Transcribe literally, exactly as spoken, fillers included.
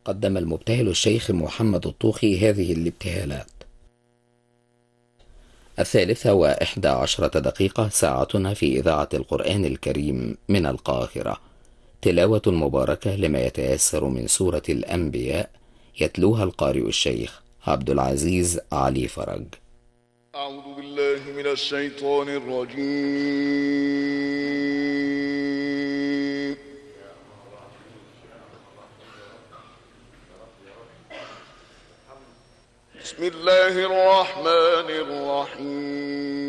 قدم المبتهل الشيخ محمد الطوخي هذه الابتهالات. الثالثة وإحدى عشرة دقيقة، ساعتنا في إذاعة القرآن الكريم من القاهرة. تلاوة مباركة لما يتيسر من سورة الأنبياء، يتلوها القارئ الشيخ عبد العزيز علي فرج. أعوذ بالله من الشيطان الرجيم. بسم الله الرحمن الرحيم.